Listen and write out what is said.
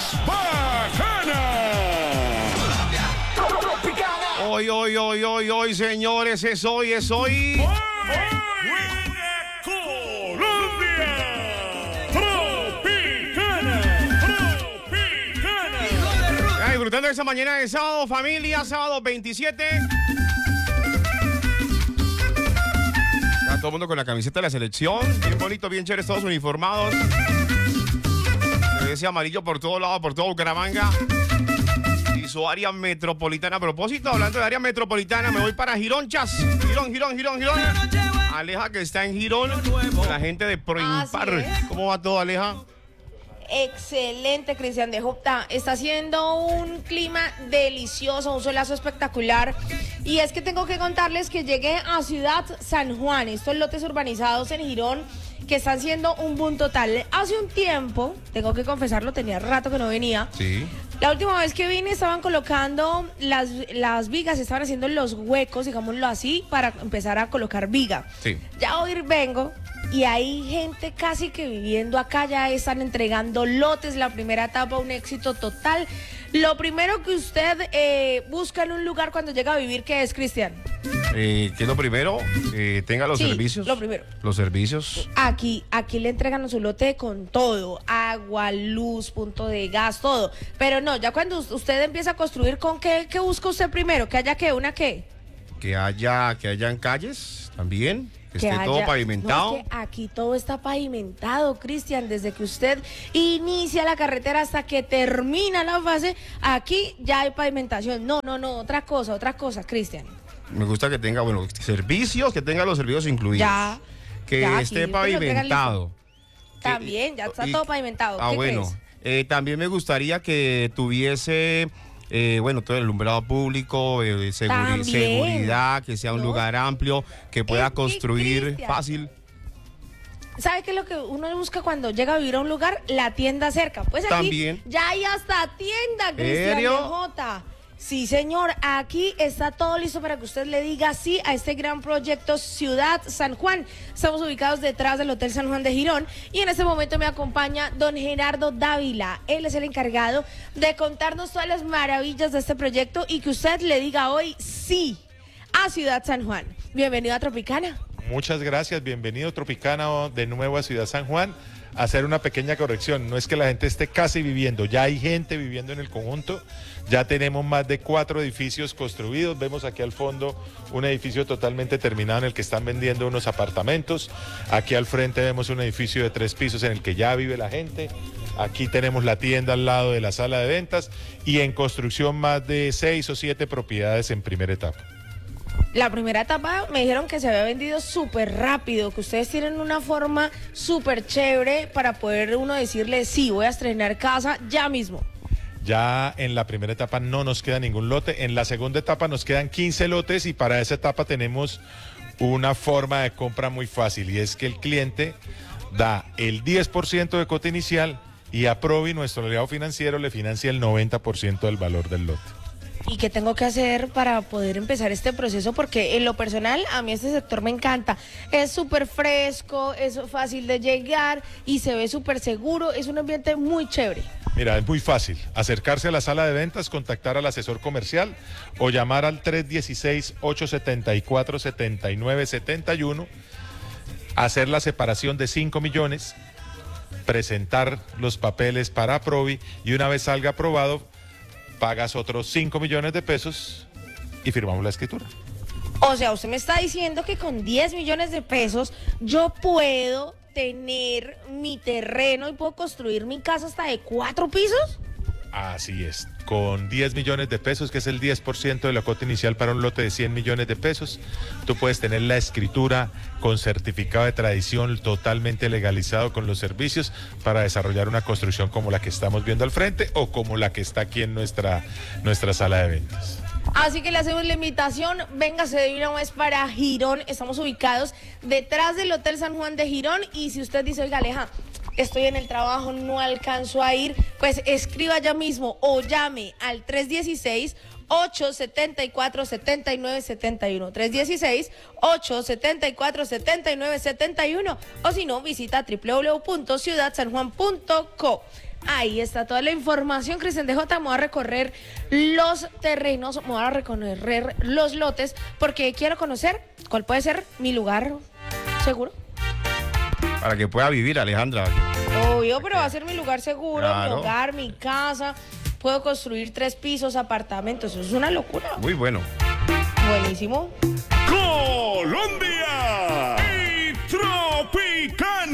bacana. Hoy, señores, es hoy. Colombia. Tropicana. Ya, disfrutando de esa mañana de sábado, familia, sábado 27. Ya todo el mundo con la camiseta de la selección. Bien bonito, bien chévere, todos uniformados. Ese amarillo por todos lados, por todo Bucaramanga. Y su área metropolitana. A propósito, hablando de área metropolitana, me voy para Girón, Chas. Girón. Aleja, que está en Girón. La gente de Proimpar. ¿Cómo va todo, Aleja? Excelente, Cristian de Jopta. Está haciendo un clima delicioso, un solazo espectacular. Y es que tengo que contarles que llegué a Ciudad San Juan, estos lotes urbanizados en Girón, que están siendo un boom total. Hace un tiempo, tengo que confesarlo, tenía rato que no venía. Sí. La última vez que vine estaban colocando las vigas, estaban haciendo los huecos, digámoslo así, para empezar a colocar viga. Sí. Ya hoy vengo y hay gente casi que viviendo acá, ya están entregando lotes, la primera etapa, un éxito total. Lo primero que usted busca en un lugar cuando llega a vivir, ¿qué es, Cristian? ¿Qué es lo primero? Tenga los servicios. Lo primero. Los servicios. Aquí le entregan su lote con todo, agua, luz, punto de gas, todo. Pero no, ya cuando usted empieza a construir, ¿con qué busca usted primero? ¿Que haya qué? ¿Una qué? Que hayan calles también. Que esté todo pavimentado. No, es que aquí todo está pavimentado, Cristian, desde que usted inicia la carretera hasta que termina la fase, aquí ya hay pavimentación. No, otra cosa, Cristian. Me gusta que tenga, servicios, que tenga los servicios incluidos. Ya. Que ya, esté pavimentado. También, ya está todo pavimentado. ¿Qué bueno. crees? También me gustaría que tuviese... todo el alumbrado público, seguridad, que sea un lugar amplio, que pueda construir Cristian, fácil. ¿Sabe qué es lo que uno busca cuando llega a vivir a un lugar? La tienda cerca. Pues aquí También. ya hay hasta tienda, Cristian de Jota. Sí, señor, aquí está todo listo para que usted le diga sí a este gran proyecto Ciudad San Juan. Estamos ubicados detrás del Hotel San Juan de Girón y en este momento me acompaña don Gerardo Dávila. Él es el encargado de contarnos todas las maravillas de este proyecto y que usted le diga hoy sí a Ciudad San Juan. Bienvenido a Tropicana. Muchas gracias, bienvenido Tropicana de nuevo a Ciudad San Juan. Hacer una pequeña corrección, no es que la gente esté casi viviendo, ya hay gente viviendo en el conjunto, ya tenemos más de 4 edificios construidos, vemos aquí al fondo un edificio totalmente terminado en el que están vendiendo unos apartamentos, aquí al frente vemos un edificio de 3 pisos en el que ya vive la gente, aquí tenemos la tienda al lado de la sala de ventas y en construcción más de 6 o 7 propiedades en primera etapa. La primera etapa me dijeron que se había vendido súper rápido, que ustedes tienen una forma súper chévere para poder uno decirle, sí, voy a estrenar casa ya mismo. Ya en la primera etapa no nos queda ningún lote, en la segunda etapa nos quedan 15 lotes y para esa etapa tenemos una forma de compra muy fácil y es que el cliente da el 10% de cuota inicial y a Provi, nuestro aliado financiero, le financia el 90% del valor del lote. ¿Y qué tengo que hacer para poder empezar este proceso? Porque en lo personal, a mí este sector me encanta. Es súper fresco, es fácil de llegar y se ve súper seguro. Es un ambiente muy chévere. Mira, es muy fácil. Acercarse a la sala de ventas, contactar al asesor comercial o llamar al 316-874-7971, hacer la separación de 5 millones, presentar los papeles para Provi y una vez salga aprobado, pagas otros 5 millones de pesos y firmamos la escritura. O sea, usted me está diciendo que con 10 millones de pesos yo puedo tener mi terreno y puedo construir mi casa hasta de 4 pisos. Así es, con 10 millones de pesos, que es el 10% de la cuota inicial para un lote de 100 millones de pesos, tú puedes tener la escritura con certificado de tradición totalmente legalizado con los servicios para desarrollar una construcción como la que estamos viendo al frente o como la que está aquí en nuestra sala de ventas. Así que le hacemos la invitación, véngase de una vez para Girón, estamos ubicados detrás del Hotel San Juan de Girón y si usted dice, oiga Aleja, estoy en el trabajo, no alcanzo a ir, pues escriba ya mismo o llame al 316-874-7971, 316-874-7971 o si no, visita www.ciudadsanjuan.co. Ahí está toda la información, Cristian DJ. Me voy a recorrer los terrenos, me voy a recorrer los lotes, porque quiero conocer cuál puede ser mi lugar seguro. Para que pueda vivir, Alejandra. Obvio, pero va a ser mi lugar seguro, claro. Mi hogar, mi casa. Puedo construir 3 pisos, apartamentos. Eso es una locura. Muy bueno. Buenísimo. Colombia y Tropical.